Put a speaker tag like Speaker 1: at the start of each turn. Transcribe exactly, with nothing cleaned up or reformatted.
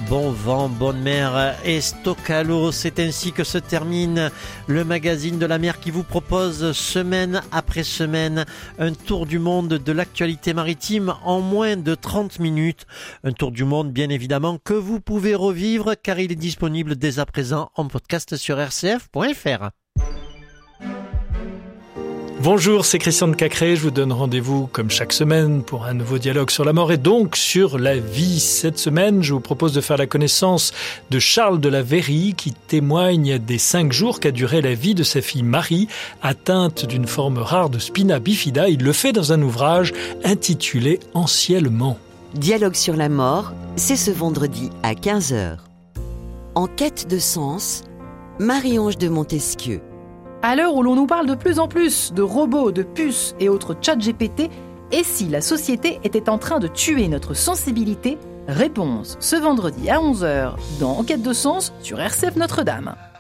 Speaker 1: bon vent, bonne mer et stock-à-l'eau. C'est ainsi que se termine le magazine de la mer qui vous propose semaine après semaine un tour du monde de l'actualité maritime en moins de trente minutes. Un tour du monde bien évidemment que vous pouvez revivre car il est disponible dès à présent en podcast sur r c f point f r.
Speaker 2: Bonjour, c'est Christian de Cacré. Je vous donne rendez-vous comme chaque semaine pour un nouveau dialogue sur la mort et donc sur la vie. Cette semaine, je vous propose de faire la connaissance de Charles de la Verrie qui témoigne des cinq jours qu'a duré la vie de sa fille Marie, atteinte d'une forme rare de spina bifida. Il le fait dans un ouvrage intitulé « Anciennement ».
Speaker 3: Dialogue sur la mort, c'est ce vendredi à quinze heures. En quête de sens, Marie-Ange de Montesquieu.
Speaker 4: À l'heure où l'on nous parle de plus en plus de robots, de puces et autres chat G P T, et si la société était en train de tuer notre sensibilité ? Réponse ce vendredi à onze heures dans Enquête de sens sur R C F Notre-Dame.